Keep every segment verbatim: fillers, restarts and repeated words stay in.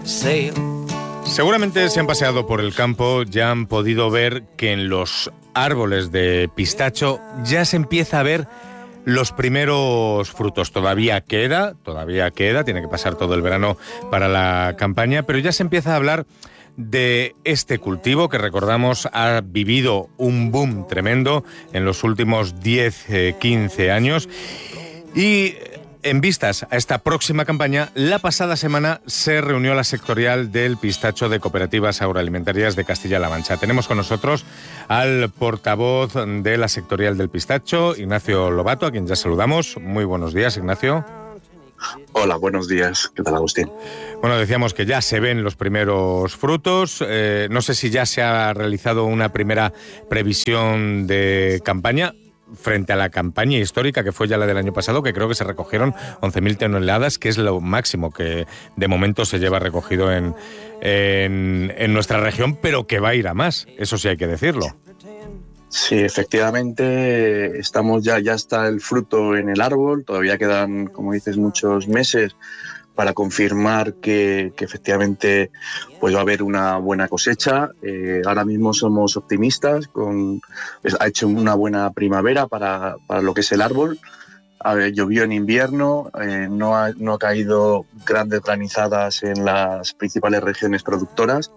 sail. Seguramente se han paseado por el campo, ya han podido ver que en los árboles de pistacho ya se empieza a ver los primeros frutos. Todavía queda, todavía queda, tiene que pasar todo el verano para la campaña, pero ya se empieza a hablar de este cultivo que, recordamos, ha vivido un boom tremendo en los últimos diez, quince años. Y en vistas a esta próxima campaña, la pasada semana se reunió la sectorial del pistacho de Cooperativas Agroalimentarias de Castilla-La Mancha. Tenemos con nosotros al portavoz de la sectorial del pistacho, Ignacio Lobato, a quien ya saludamos. Muy buenos días, Ignacio. Hola, buenos días. ¿Qué tal, Agustín? Bueno, decíamos que ya se ven los primeros frutos. Eh, no sé si ya se ha realizado una primera previsión de campaña frente a la campaña histórica que fue ya la del año pasado, que creo que se recogieron once mil toneladas, que es lo máximo que de momento se lleva recogido en, en, en nuestra región, pero que va a ir a más, eso sí hay que decirlo. Sí, efectivamente, estamos ya, ya está el fruto en el árbol, todavía quedan, como dices, muchos meses para confirmar que, que efectivamente pues va a haber una buena cosecha. Eh, ahora mismo somos optimistas, con, pues, ha hecho una buena primavera para, para lo que es el árbol. A ver, llovió en invierno, eh, no, ha, no ha caído grandes granizadas en las principales regiones productoras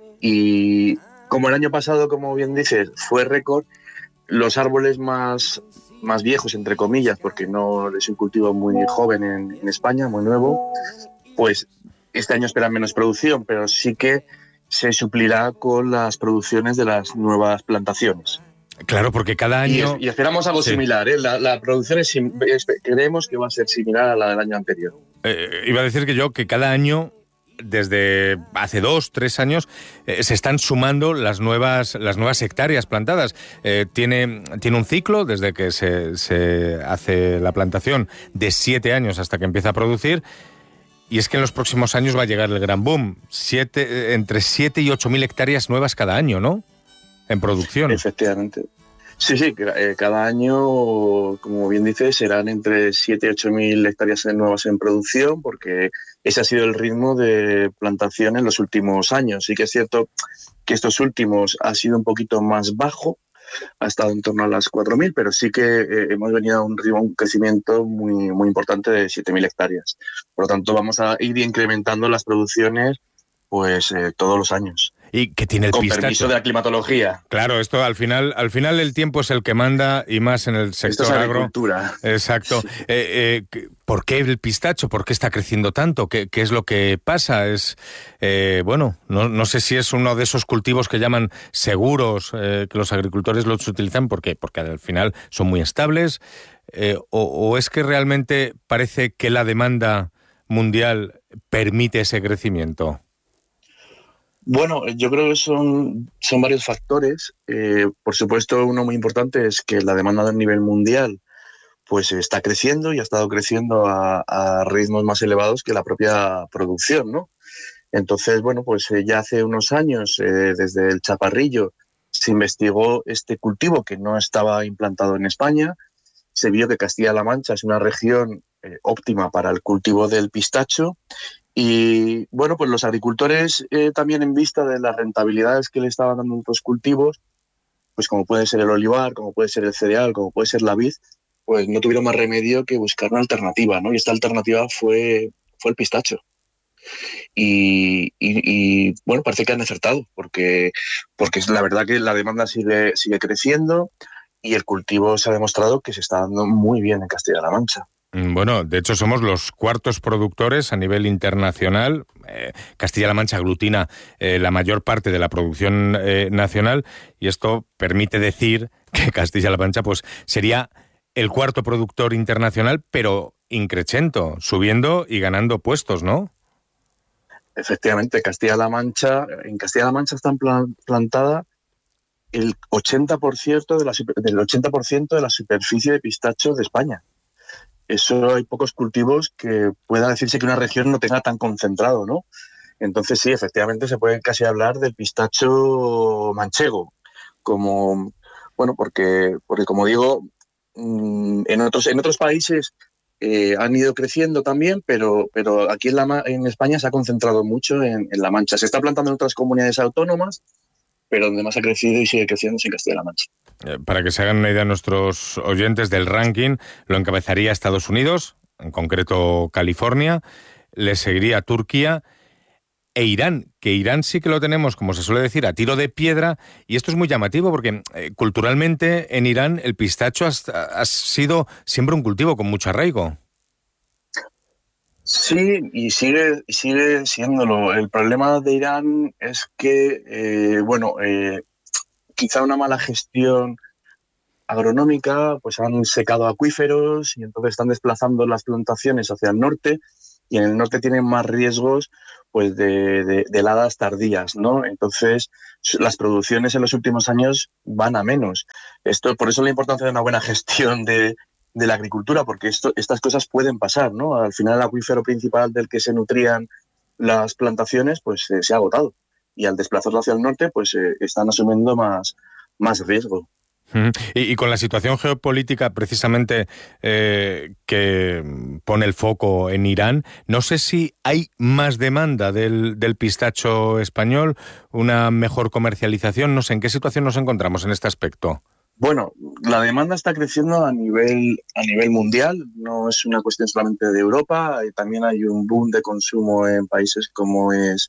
y como el año pasado, como bien dices, fue récord, los árboles más, más viejos, entre comillas, porque no es un cultivo muy joven en, en España, muy nuevo, pues este año esperan menos producción, pero sí que se suplirá con las producciones de las nuevas plantaciones. Claro, porque cada año... Y, y esperamos algo sí. similar, ¿eh? La, la producción es, creemos que va a ser similar a la del año anterior. Eh, iba a decir que yo, que cada año, desde hace dos, tres años, eh, se están sumando las nuevas, las nuevas hectáreas plantadas. Eh, tiene, tiene un ciclo desde que se, se hace la plantación de siete años hasta que empieza a producir. Y es que en los próximos años va a llegar el gran boom. Siete, entre siete y ocho mil hectáreas nuevas cada año, ¿no? En producción. Efectivamente. Sí, sí, cada año, como bien dices, serán entre siete y ocho mil hectáreas nuevas en producción, porque ese ha sido el ritmo de plantación en los últimos años. Sí que es cierto que estos últimos ha sido un poquito más bajo, ha estado en torno a las cuatro mil, pero sí que eh, hemos venido a un ritmo, un crecimiento muy, muy importante de siete mil hectáreas. Por lo tanto, vamos a ir incrementando las producciones pues eh, todos los años. ¿Y qué tiene el Con pistacho? Permiso de la climatología. Claro, esto al final, al final el tiempo es el que manda y más en el sector Esto es agro. agricultura. Exacto. Sí. Eh, eh, ¿Por qué el pistacho? ¿Por qué está creciendo tanto? ¿Qué, qué es lo que pasa? Es eh, bueno, no, no sé si es uno de esos cultivos que llaman seguros, eh, que los agricultores los utilizan. ¿Por qué? Porque al final son muy estables. Eh, o, ¿O es que realmente parece que la demanda mundial permite ese crecimiento? Bueno, yo creo que son, son varios factores. Eh, por supuesto, uno muy importante es que la demanda a nivel mundial pues está creciendo y ha estado creciendo a, a ritmos más elevados que la propia producción, ¿no? Entonces, bueno, pues eh, ya hace unos años, eh, desde el Chaparrillo, se investigó este cultivo que no estaba implantado en España. Se vio que Castilla-La Mancha es una región eh, óptima para el cultivo del pistacho. Y bueno, pues los agricultores eh, también en vista de las rentabilidades que le estaban dando otros cultivos, pues como puede ser el olivar, como puede ser el cereal, como puede ser la vid, pues no tuvieron más remedio que buscar una alternativa, ¿no? Y esta alternativa fue, fue el pistacho. Y, y, y bueno, parece que han acertado, porque, porque es la verdad que la demanda sigue, sigue creciendo y el cultivo se ha demostrado que se está dando muy bien en Castilla-La Mancha. Bueno, de hecho somos los cuartos productores a nivel internacional. Eh, Castilla-La Mancha aglutina eh, la mayor parte de la producción eh, nacional y esto permite decir que Castilla-La Mancha pues sería el cuarto productor internacional, pero increchento, subiendo y ganando puestos, ¿no? Efectivamente, Castilla-La Mancha, en Castilla-La Mancha están plan, plantada el ochenta por ciento de la, del ochenta por ciento de la superficie de pistacho de España. Eso hay pocos cultivos que pueda decirse que una región no tenga tan concentrado, ¿no? Entonces sí, efectivamente se puede casi hablar del pistacho manchego, como bueno, porque, porque como digo, en otros, en otros países eh, han ido creciendo también, pero, pero aquí en, la, en España se ha concentrado mucho en, en La Mancha. Se está plantando en otras comunidades autónomas, pero donde más ha crecido y sigue creciendo es en Castilla-La Mancha. Eh, para que se hagan una idea nuestros oyentes del ranking, lo encabezaría Estados Unidos, en concreto California, le seguiría Turquía e Irán, que Irán sí que lo tenemos, como se suele decir, a tiro de piedra, y esto es muy llamativo porque eh, culturalmente en Irán el pistacho ha, ha sido siempre un cultivo con mucho arraigo. Sí, y sigue, sigue siéndolo. El problema de Irán es que, eh, bueno, eh, quizá una mala gestión agronómica, pues han secado acuíferos y entonces están desplazando las plantaciones hacia el norte, y en el norte tienen más riesgos pues de, de, de heladas tardías, ¿no? Entonces las producciones en los últimos años van a menos. Esto, por eso la importancia de una buena gestión de, de la agricultura, porque esto, estas cosas pueden pasar, ¿no? Al final el acuífero principal del que se nutrían las plantaciones pues eh, se ha agotado, y al desplazarlo hacia el norte pues eh, están asumiendo más, más riesgo. Y, y con la situación geopolítica precisamente eh, que pone el foco en Irán, no sé si hay más demanda del, del pistacho español, una mejor comercialización, no sé en qué situación nos encontramos en este aspecto. Bueno, la demanda está creciendo a nivel, a nivel mundial, no es una cuestión solamente de Europa, también hay un boom de consumo en países como es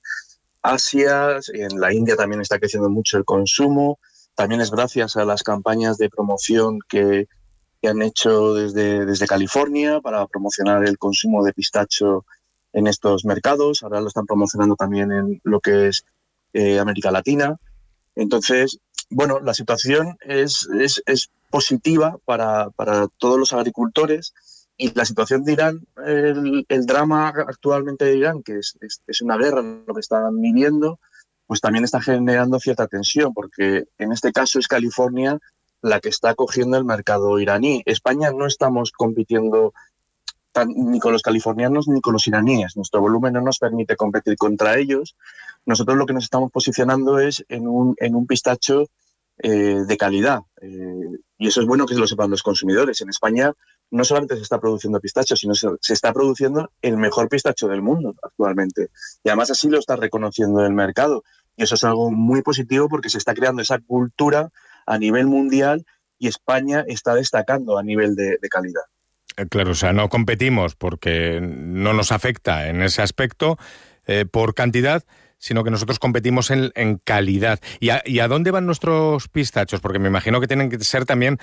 Asia, en la India también está creciendo mucho el consumo. También es gracias a las campañas de promoción que, que han hecho desde, desde California para promocionar el consumo de pistacho en estos mercados. Ahora lo están promocionando también en lo que es eh, América Latina. Entonces, bueno, la situación es, es, es positiva para, para todos los agricultores, y la situación de Irán, el, el drama actualmente de Irán, que es, es, es una guerra lo que están viviendo, pues también está generando cierta tensión, porque en este caso es California la que está cogiendo el mercado iraní. España no estamos compitiendo tan, ni con los californianos ni con los iraníes. Nuestro volumen no nos permite competir contra ellos. Nosotros lo que nos estamos posicionando es en un, en un pistacho eh, de calidad. Eh, y eso es bueno que lo sepan los consumidores. En España no solamente se está produciendo pistacho, sino se, se está produciendo el mejor pistacho del mundo actualmente. Y además así lo está reconociendo el mercado. Y eso es algo muy positivo porque se está creando esa cultura a nivel mundial y España está destacando a nivel de, de calidad. Claro, o sea, no competimos porque no nos afecta en ese aspecto eh, por cantidad, sino que nosotros competimos en, en calidad. ¿Y a, ¿Y a dónde van nuestros pistachos? Porque me imagino que tienen que ser también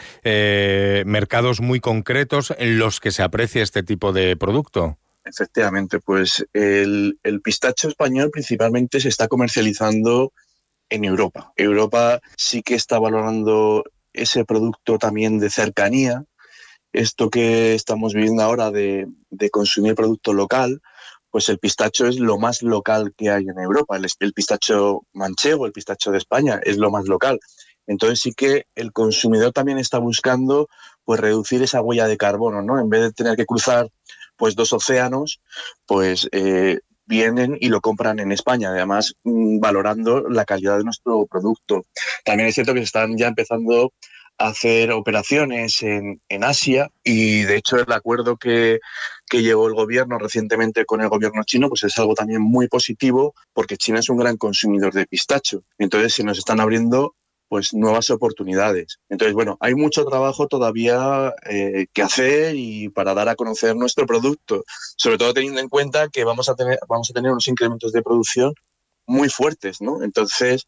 eh, mercados muy concretos en los que se aprecie este tipo de producto. Efectivamente, pues el, el pistacho español principalmente se está comercializando en Europa. Europa sí que está valorando ese producto también de cercanía. Esto que estamos viviendo ahora de, de consumir producto local, pues el pistacho es lo más local que hay en Europa. El, el pistacho manchego, el pistacho de España, es lo más local. Entonces sí que el consumidor también está buscando pues reducir esa huella de carbono, ¿no? En vez de tener que cruzar pues dos océanos, pues eh, vienen y lo compran en España, además mmm, valorando la calidad de nuestro producto. También es cierto que se están ya empezando a hacer operaciones en, en Asia, y de hecho el acuerdo que, que llegó el gobierno recientemente con el gobierno chino pues es algo también muy positivo, porque China es un gran consumidor de pistacho. Entonces se nos están abriendo pues nuevas oportunidades. Entonces, bueno, hay mucho trabajo todavía eh, que hacer y para dar a conocer nuestro producto, sobre todo teniendo en cuenta que vamos a tener, vamos a tener unos incrementos de producción muy fuertes, ¿no? Entonces,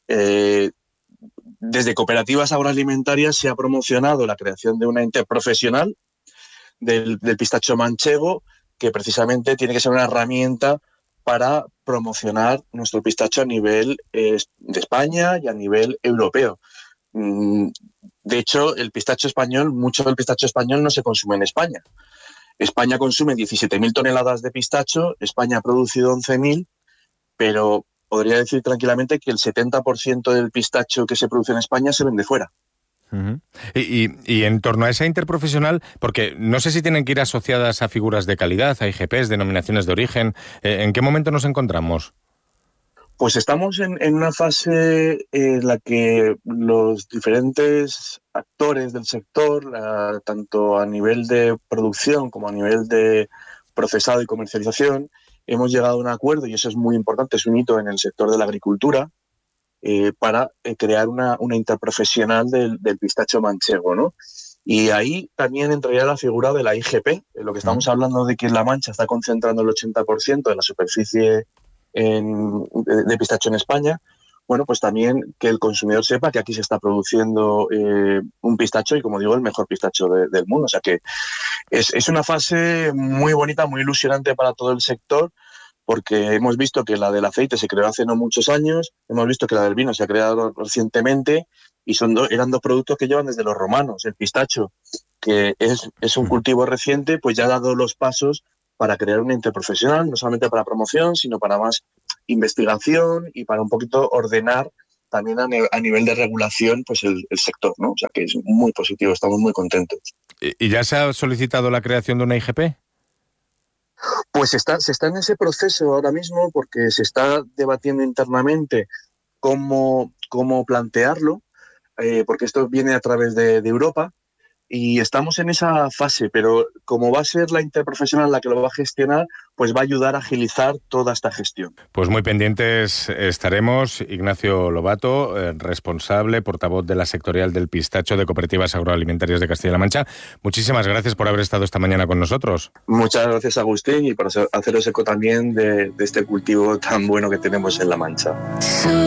eh, desde Cooperativas Agroalimentarias se ha promocionado la creación de una interprofesional del, del pistacho manchego, que precisamente tiene que ser una herramienta para promocionar nuestro pistacho a nivel eh, de España y a nivel europeo. Mm, de hecho, el pistacho español, mucho del pistacho español no se consume en España. España consume diecisiete mil toneladas de pistacho, España ha producido once mil, pero podría decir tranquilamente que el setenta por ciento del pistacho que se produce en España se vende fuera. Uh-huh. Y, y, y en torno a esa interprofesional, porque no sé si tienen que ir asociadas a figuras de calidad, a I G Ps, denominaciones de origen, eh, ¿en qué momento nos encontramos? Pues estamos en, en una fase en la que los diferentes actores del sector, la, tanto a nivel de producción como a nivel de procesado y comercialización, hemos llegado a un acuerdo, y eso es muy importante, es un hito en el sector de la agricultura, eh, para eh, crear una, una interprofesional del, del pistacho manchego, ¿no? Y ahí también entraría la figura de la I G P, en lo que estamos hablando de que en La Mancha está concentrando el ochenta por ciento de la superficie en, de, de pistacho en España. Bueno, pues también que el consumidor sepa que aquí se está produciendo eh, un pistacho y, como digo, el mejor pistacho de, del mundo. O sea que es, es una fase muy bonita, muy ilusionante para todo el sector, porque hemos visto que la del aceite se creó hace no muchos años, hemos visto que la del vino se ha creado recientemente y son do, eran dos productos que llevan desde los romanos. El pistacho, que es, es un cultivo reciente, pues ya ha dado los pasos para crear una interprofesional, no solamente para promoción, sino para más investigación y para un poquito ordenar también a, ne- a nivel de regulación pues el, el sector, ¿no? O sea que es muy positivo, estamos muy contentos. ¿Y ya se ha solicitado la creación de una I G P? Pues está, se está en ese proceso ahora mismo, porque se está debatiendo internamente cómo, cómo plantearlo, eh, porque esto viene a través de, de Europa, y estamos en esa fase, pero como va a ser la interprofesional la que lo va a gestionar, pues va a ayudar a agilizar toda esta gestión. Pues muy pendientes estaremos. Ignacio Lobato, eh, responsable, portavoz de la sectorial del pistacho de Cooperativas Agroalimentarias de Castilla-La Mancha. Muchísimas gracias por haber estado esta mañana con nosotros. Muchas gracias, Agustín, y por haceros eco también de, de este cultivo tan bueno que tenemos en La Mancha.